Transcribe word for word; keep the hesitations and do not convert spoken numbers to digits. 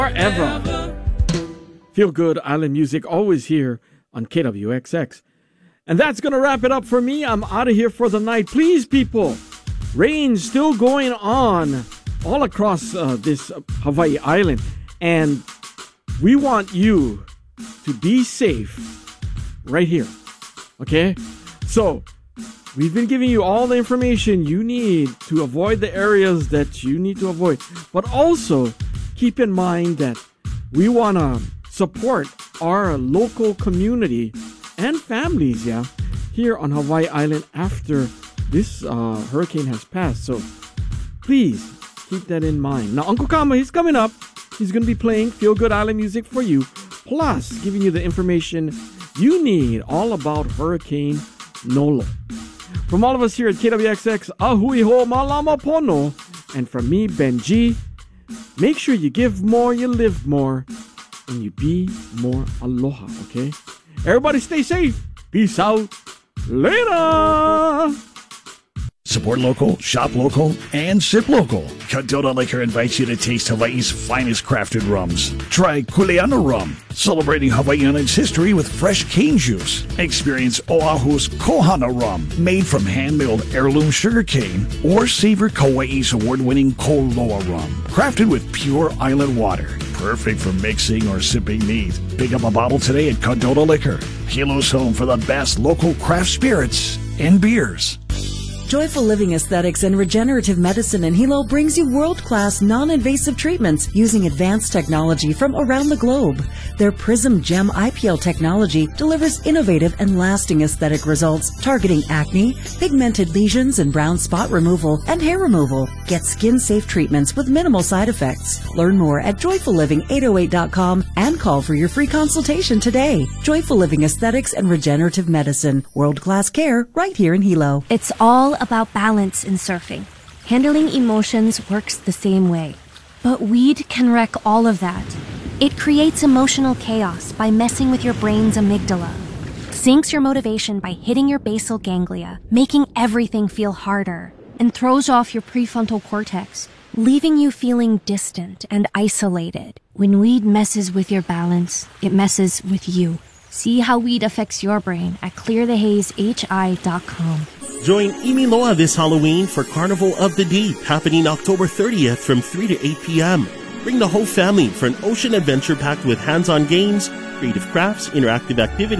Forever. Feel good island music always here on K W X X. And that's going to wrap it up for me. I'm out of here for the night. Please, people, rain's still going on all across uh, this Hawaii island. And we want you to be safe right here. Okay? So, we've been giving you all the information you need to avoid the areas that you need to avoid. But also, keep in mind that we want to support our local community and families, yeah, here on Hawaii Island after this uh, hurricane has passed. So please keep that in mind. Now, Uncle Kama, he's coming up. He's going to be playing Feel Good Island music for you, plus giving you the information you need all about Hurricane Nolo. From all of us here at K W X X, ahui ho malama pono. And from me, Benji, make sure you give more, you live more, and you be more aloha, okay? Everybody stay safe. Peace out. Later. Support local, shop local, and sip local. Kadota Liquor invites you to taste Hawaii's finest crafted rums. Try Kuleana Rum, celebrating Hawaii Island's history with fresh cane juice. Experience Oahu's Kohana Rum, made from hand-milled heirloom sugar cane. Or savor Kauai's award-winning Koloa Rum, crafted with pure island water. Perfect for mixing or sipping neat. Pick up a bottle today at Kadota Liquor, Hilo's home for the best local craft spirits and beers. Joyful Living Aesthetics and Regenerative Medicine in Hilo brings you world-class non-invasive treatments using advanced technology from around the globe. Their Prism Gem I P L technology delivers innovative and lasting aesthetic results targeting acne, pigmented lesions and brown spot removal, and hair removal. Get skin-safe treatments with minimal side effects. Learn more at joyful living eight oh eight dot com and call for your free consultation today. Joyful Living Aesthetics and Regenerative Medicine. World-class care right here in Hilo. It's all about balance in surfing. Handling emotions works the same way. But weed can wreck all of that. It creates emotional chaos by messing with your brain's amygdala, sinks your motivation by hitting your basal ganglia, making everything feel harder, and throws off your prefrontal cortex, leaving you feeling distant and isolated. When weed messes with your balance, it messes with you. See how weed affects your brain at clear the haze H I dot com. Join Imiloa this Halloween for Carnival of the Deep, happening October thirtieth from three to eight p.m. Bring the whole family for an ocean adventure packed with hands-on games, creative crafts, interactive activities,